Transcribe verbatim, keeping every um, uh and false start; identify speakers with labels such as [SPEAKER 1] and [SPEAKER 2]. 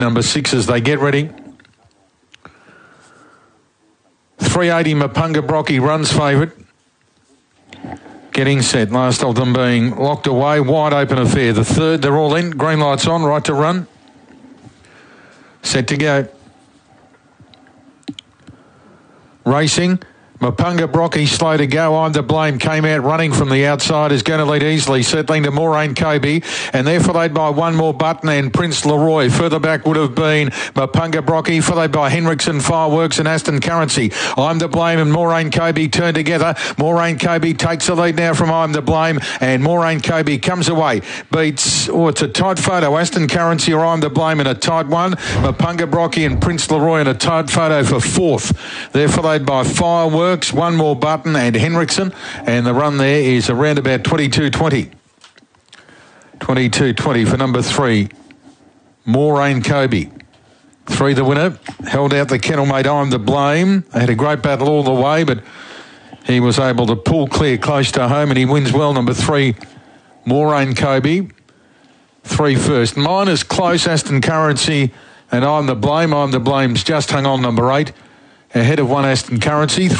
[SPEAKER 1] Number six as they get ready. three eighty Mapunga Brocky runs favourite. Getting set. Last of them being locked away. Wide open affair. The third, they're all in. Green lights on. Right to run. Set to go. Racing. Mapunga Brocky slow to go. I'm to blame. Came out running from the outside. Is going to lead easily. Settling to Moraine Kobe. And they're followed by One More Button and Prince Leroy. Further back would have been Mapunga Brocky. Followed by Henriksen Fireworks and Aston Currency. I'm to blame and Moraine Kobe turn together. Moraine Kobe takes the lead now from I'm to blame. And Moraine Kobe comes away. Beats, oh, it's a tight photo. Aston Currency or I'm to blame in a tight one. Mapunga Brocky and Prince Leroy in a tight photo for fourth. They're followed by Fireworks. One More Button and Henriksen, and the run there is around about twenty-two twenty. twenty-two twenty for number three, Moraine Kobe. Three the winner, held out the kennel mate I'm to blame. They had a great battle all the way, but he was able to pull clear close to home and he wins well. Number three, Moraine Kobe. Three first. Mine is close, Aston Currency, and I'm to blame. I'm to blame's just hung on number eight. Ahead of one Aston Currency.